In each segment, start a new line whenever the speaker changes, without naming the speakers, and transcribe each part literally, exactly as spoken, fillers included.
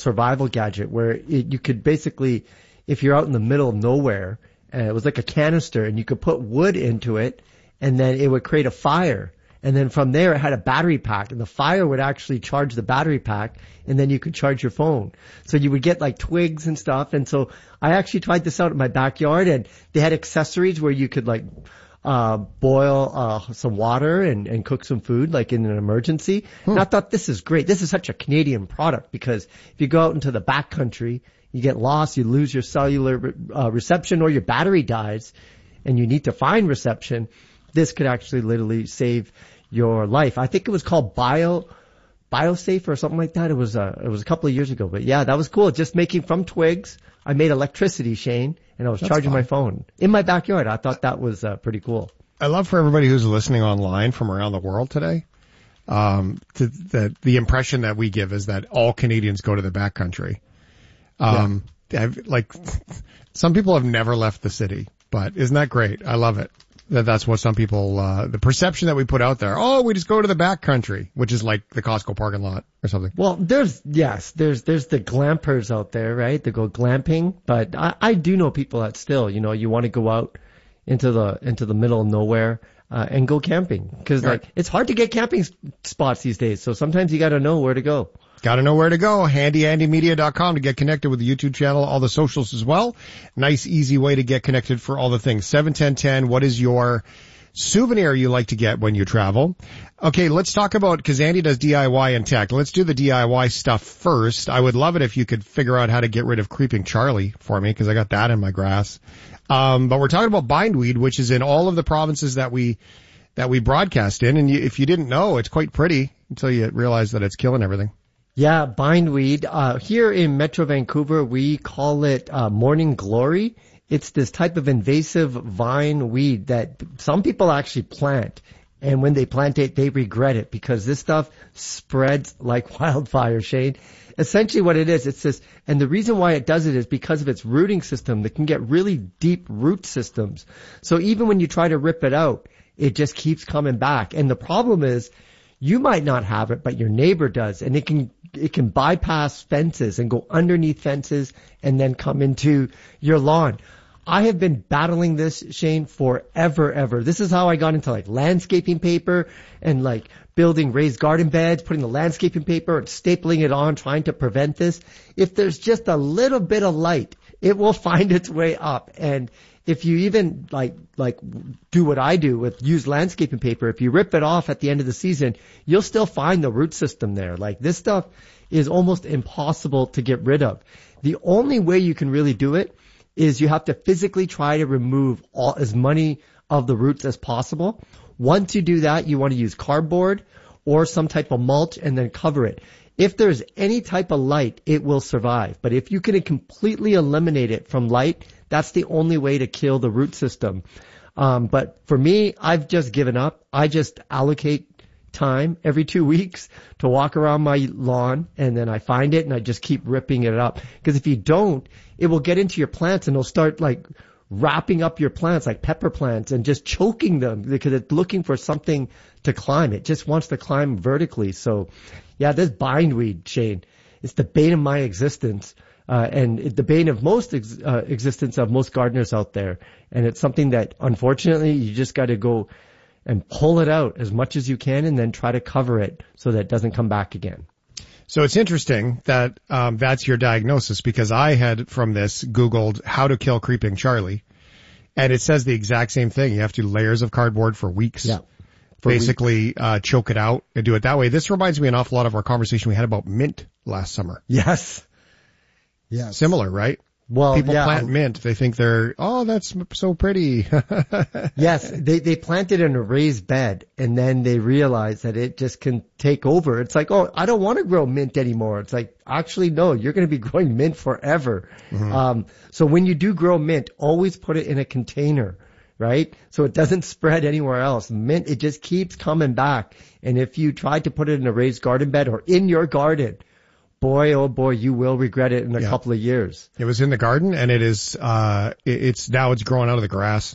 survival gadget where it, you could basically, if you're out in the middle of nowhere, and it was like a canister, and you could put wood into it, and then it would create a fire. And then from there, it had a battery pack, and the fire would actually charge the battery pack, and then you could charge your phone. So you would get like twigs and stuff. And so I actually tried this out in my backyard, and they had accessories where you could like uh boil uh some water and, and cook some food like in an emergency. Hmm. And I thought, this is great. This is such a Canadian product, because if you go out into the backcountry, you get lost, you lose your cellular uh, reception, or your battery dies, and you need to find reception. This could actually literally save your life. I think it was called Bio, BioSafe or something like that. It was, uh, it was a couple of years ago, but yeah, that was cool. Just making from twigs. I made electricity, Shane, and I was That's charging fun. my phone in my backyard. I thought that was, uh, pretty cool.
I love for everybody who's listening online from around the world today, um, to, that the impression that we give is that all Canadians go to the backcountry. Um, yeah. I've, like, some people have never left the city, but isn't that great? I love it. That that's what some people, uh, the perception that we put out there. Oh, we just go to the back country, which is like the Costco parking lot or something.
Well, there's, yes, there's, there's the glampers out there, right? They go glamping, but I, I do know people that still, you know, you want to go out into the, into the middle of nowhere, uh, and go camping. Cause right. like, it's hard to get camping spots these days. So sometimes you gotta know where to go.
Got to know where to go. handy andy media dot com to get connected with the YouTube channel, all the socials as well. Nice, easy way to get connected for all the things. seven ten ten, what is your souvenir you like to get when you travel? Okay, let's talk about, because Andy does D I Y and tech. Let's do the D I Y stuff first. I would love it if you could figure out how to get rid of Creeping Charlie for me, because I got that in my grass. Um, but we're talking about bindweed, which is in all of the provinces that we that we broadcast in. And you, if you didn't know, it's quite pretty until you realize that it's killing everything.
Yeah, bindweed. Uh, here in Metro Vancouver, we call it uh, morning glory. It's this type of invasive vine weed that some people actually plant. And when they plant it, they regret it, because this stuff spreads like wildfire, Shane. Essentially what it is, it's this, and the reason why it does it is because of its rooting system that can get really deep root systems. So even when you try to rip it out, it just keeps coming back. And the problem is, you might not have it, but your neighbor does, and it can, it can bypass fences and go underneath fences and then come into your lawn. I have been battling this, Shane, forever, ever. This is how I got into like landscaping paper and like building raised garden beds, putting the landscaping paper and stapling it on, trying to prevent this. If there's just a little bit of light, it will find its way up. And if you even like, like do what I do with use landscaping paper, if you rip it off at the end of the season, you'll still find the root system there. Like this stuff is almost impossible to get rid of. The only way you can really do it is you have to physically try to remove all, as many of the roots as possible. Once you do that, you want to use cardboard or some type of mulch and then cover it. If there's any type of light, it will survive. But if you can completely eliminate it from light, that's the only way to kill the root system. Um, but for me, I've just given up. I just allocate time every two weeks to walk around my lawn, and then I find it and I just keep ripping it up. Because if you don't, it will get into your plants and it'll start like wrapping up your plants like pepper plants and just choking them because it's looking for something to climb. It just wants to climb vertically. So yeah, this bindweed, Shane, it's the bane of my existence. Uh, and it, the bane of most ex- uh, existence of most gardeners out there. And it's something that unfortunately you just got to go and pull it out as much as you can and then try to cover it so that it doesn't come back again.
So it's interesting that um, that's your diagnosis, because I had from this Googled how to kill Creeping Charlie, and it says the exact same thing. You have to do layers of cardboard for weeks.
Yeah. For
Basically,
weeks.
Uh, choke it out and do it that way. This reminds me an awful lot of our conversation we had about mint last summer.
Yes. Yes.
Similar, right?
Well,
people
yeah.
plant mint. They think they're, oh, that's so pretty.
Yes, they they plant it in a raised bed, and then they realize that it just can take over. It's like, oh, I don't want to grow mint anymore. It's like, actually, no, you're going to be growing mint forever. Mm-hmm. Um, so when you do grow mint, always put it in a container, right? So it doesn't spread anywhere else. Mint, it just keeps coming back. And if you try to put it in a raised garden bed or in your garden, boy, oh boy, you will regret it in a yeah. couple of years.
It was in the garden, and it is, uh, it, it's now it's growing out of the grass.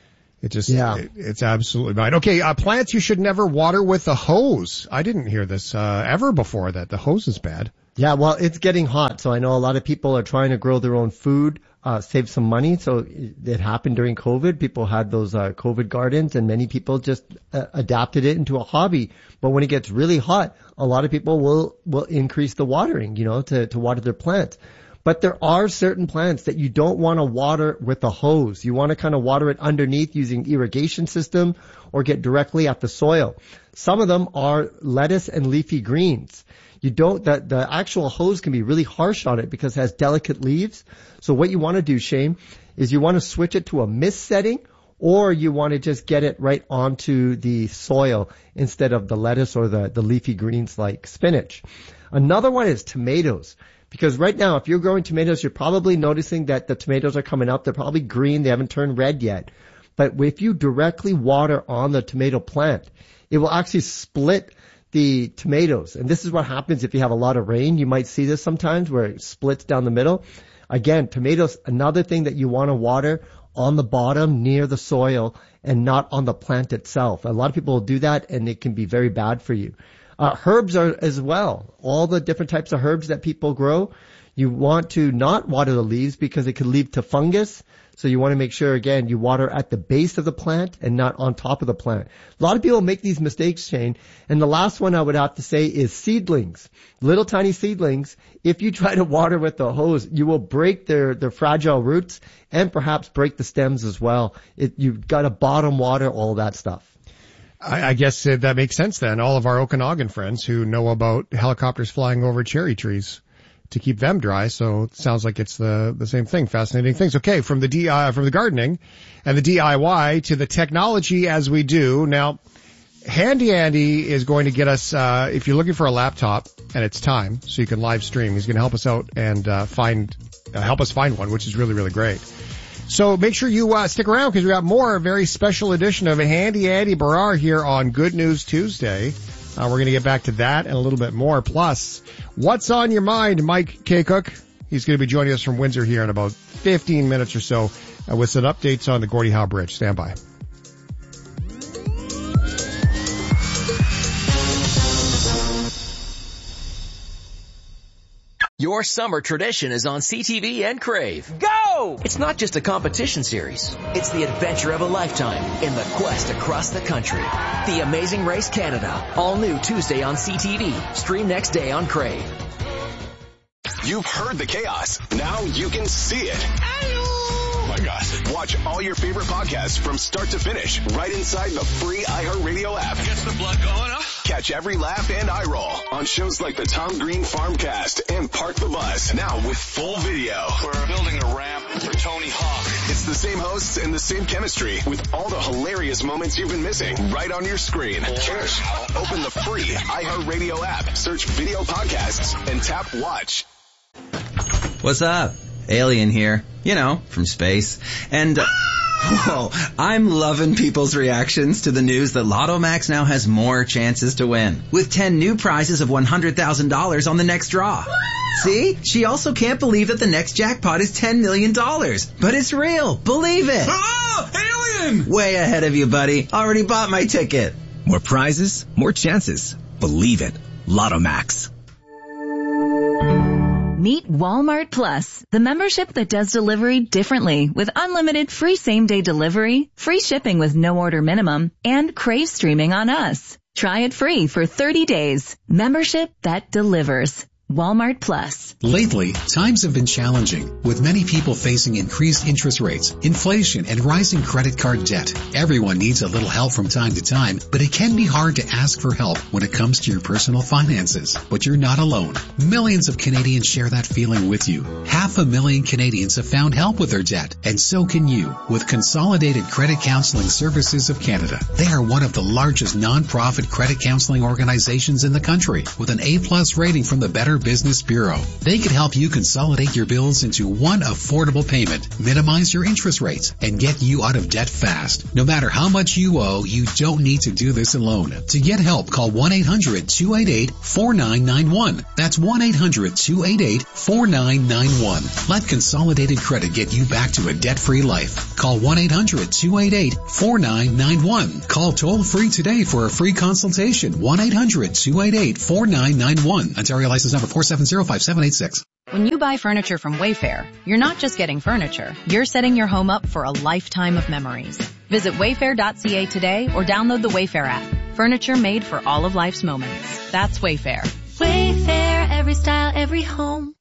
It just,
yeah.
it, it's absolutely fine. Okay, uh, plants you should never water with a hose. I didn't hear this, uh, ever before that the hose is bad.
Yeah, well, it's getting hot, so I know a lot of people are trying to grow their own food, uh, save some money. So it happened during COVID. People had those uh, COVID gardens, and many people just uh, adapted it into a hobby. But when it gets really hot, a lot of people will will increase the watering, you know, to to water their plants. But there are certain plants that you don't want to water with a hose. You want to kind of water it underneath using irrigation system or get directly at the soil. Some of them are lettuce and leafy greens. You don't, the, the actual hose can be really harsh on it because it has delicate leaves. So what you want to do, Shane, is you want to switch it to a mist setting, or you want to just get it right onto the soil instead of the lettuce or the, the leafy greens like spinach. Another one is tomatoes. Because right now, if you're growing tomatoes, you're probably noticing that the tomatoes are coming up. They're probably green. They haven't turned red yet. But if you directly water on the tomato plant, it will actually split the tomatoes. And this is what happens if you have a lot of rain. You might see this sometimes where it splits down the middle. Again, tomatoes, another thing that you want to water on the bottom near the soil and not on the plant itself. A lot of people will do that, and it can be very bad for you. Uh, herbs are as well. All the different types of herbs that people grow, you want to not water the leaves because it could lead to fungus. So you want to make sure, again, you water at the base of the plant and not on top of the plant. A lot of people make these mistakes, Shane. And the last one I would have to say is seedlings. Little tiny seedlings. If you try to water with the hose, you will break their, their fragile roots and perhaps break the stems as well. It, you've got to bottom water all that stuff.
I, I guess uh, that makes sense then. All of our Okanagan friends who know about helicopters flying over cherry trees to keep them dry. So it sounds like it's the the same thing. Fascinating things. Okay, from the D I from the gardening and the D I Y to the technology as we do. Now, Handy Andy is going to get us, uh, if you're looking for a laptop and it's time so you can live stream, he's going to help us out and uh, find uh, help us find one, which is really, really great. So make sure you uh, stick around because we got more, a very special edition of Handy Andy Barrar here on Good News Tuesday. Uh, we're going to get back to that and a little bit more. Plus, what's on your mind, Mike K. Cook? He's going to be joining us from Windsor here in about fifteen minutes or so uh, with some updates on the Gordie Howe Bridge. Stand by.
Your summer tradition is on C T V and Crave. Go! It's not just a competition series. It's the adventure of a lifetime in the quest across the country. The Amazing Race Canada. All new Tuesday on C T V. Stream next day on Crave.
You've heard the chaos. Now you can see it. Oh my gosh. Watch all your favorite podcasts from start to finish right inside the free iHeartRadio app.
Gets the blood going, huh?
Catch every laugh and eye roll on shows like the Tom Green Farmcast and Park the Bus. Now with full video.
We're building a ramp for Tony Hawk.
It's the same hosts and the same chemistry with all the hilarious moments you've been missing right on your screen. Cheers. Open the free iHeartRadio app, search video podcasts, and tap watch.
What's up? Alien here. You know, from space. And, uh, whoa, I'm loving people's reactions to the news that Lotto Max now has more chances to win. With ten new prizes of one hundred thousand dollars on the next draw. See? She also can't believe that the next jackpot is ten million dollars. But it's real. Believe it.
Oh, alien!
Way ahead of you, buddy. Already bought my ticket.
More prizes, more chances. Believe it. Lotto Max.
Meet Walmart Plus, the membership that does delivery differently with unlimited free same-day delivery, free shipping with no order minimum, and Crave streaming on us. Try it free for thirty days. Membership that delivers. Walmart Plus.
Lately, times have been challenging, with many people facing increased interest rates, inflation, and rising credit card debt. Everyone needs a little help from time to time, but it can be hard to ask for help when it comes to your personal finances. But you're not alone. Millions of Canadians share that feeling with you. Half a million Canadians have found help with their debt, and so can you, with Consolidated Credit Counseling Services of Canada. They are one of the largest non-profit credit counseling organizations in the country, with an A-plus rating from the Better Business Bureau. They can help you consolidate your bills into one affordable payment, minimize your interest rates, and get you out of debt fast. No matter how much you owe, you don't need to do this alone. To get help, call one eight hundred two eight eight four nine nine one. That's one eight hundred two eight eight four nine nine one. Let Consolidated Credit get you back to a debt-free life. Call one eight hundred two eight eight four nine nine one. Call toll-free today for a free consultation. one eight hundred two eight eight four nine nine one. Ontario license number four seven zero, five seven eight six.
When you buy furniture from Wayfair, you're not just getting furniture, you're setting your home up for a lifetime of memories. Visit wayfair dot c a today or download the Wayfair app. Furniture made for all of life's moments. That's Wayfair.
Wayfair, every style, every home.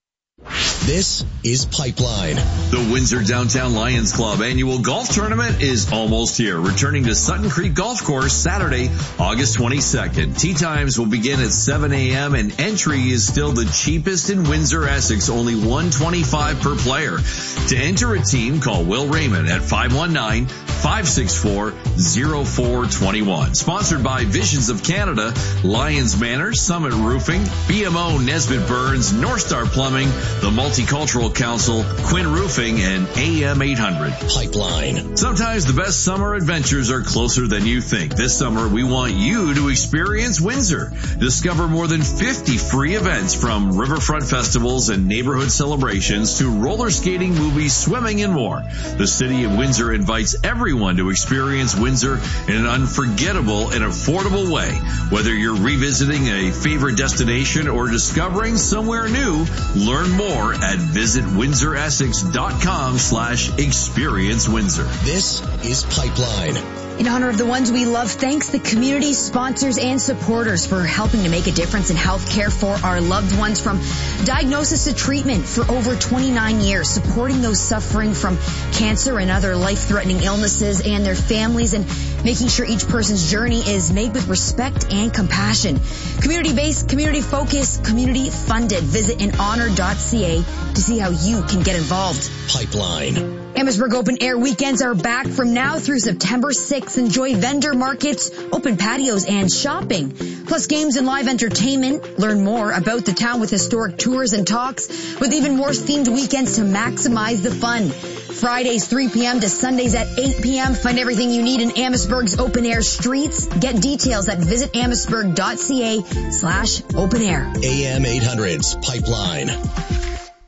This is Pipeline.
The Windsor Downtown Lions Club annual golf tournament is almost here. Returning to Sutton Creek Golf Course Saturday, August twenty-second. Tee times will begin at seven a.m. and entry is still the cheapest in Windsor, Essex, only one hundred twenty-five dollars per player. To enter a team, call Will Raymond at five one nine, five six four, zero four two one. Sponsored by Visions of Canada, Lions Manor, Summit Roofing, B M O Nesbitt Burns, North Star Plumbing, the Multicultural Council, Quinn Roofing, and A M eight hundred.
Pipeline.
Sometimes the best summer adventures are closer than you think. This summer, we want you to experience Windsor. Discover more than fifty free events, from riverfront festivals and neighborhood celebrations to roller skating, movies, swimming, and more. The City of Windsor invites everyone to experience Windsor in an unforgettable and affordable way. Whether you're revisiting a favorite destination or discovering somewhere new, learn more at visit windsor essex dot com slash experience Windsor.
This is Pipeline.
In honor of the ones we love, thanks the community, sponsors, and supporters for helping to make a difference in healthcare for our loved ones, from diagnosis to treatment for over twenty-nine years, supporting those suffering from cancer and other life-threatening illnesses and their families, and making sure each person's journey is made with respect and compassion. Community-based, community-focused, community-funded. Visit in honor dot c a to see how you can get involved.
Pipeline.
Amherstburg Open Air weekends are back from now through September sixth. Enjoy vendor markets, open patios, and shopping, plus games and live entertainment. Learn more about the town with historic tours and talks, with even more themed weekends to maximize the fun. Fridays three p.m. to Sundays at eight p.m. Find everything you need in Amherstburg's open air streets. Get details at visit amherstburg dot c a slash open air.
A M eight hundred's Pipeline.